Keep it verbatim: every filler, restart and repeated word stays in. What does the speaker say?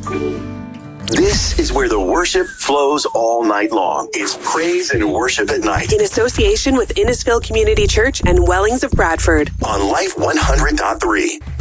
This is where the worship flows all night long. It's Praise and Worship at Night. In association with Innisfil Community Church and Wellings of Bradford. On Life one hundred point three.